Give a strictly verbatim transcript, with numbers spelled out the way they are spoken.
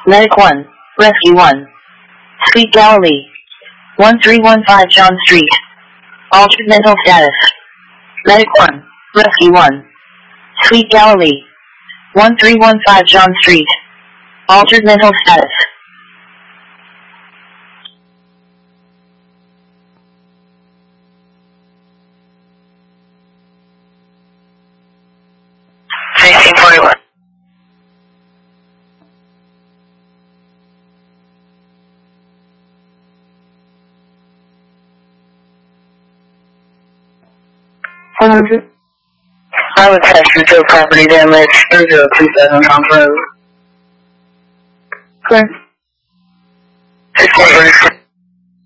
Medic one, Rescue one. Sweet Galilee. one three one five John Street. Altered mental status. Medic one, Rescue one. Sweet Galilee. one three one five John Street. Altered mental status. sixteen forty-one. one hundred. I would test retail property damage, three zero two seven Trump Road. Clear. sixteen forty-four.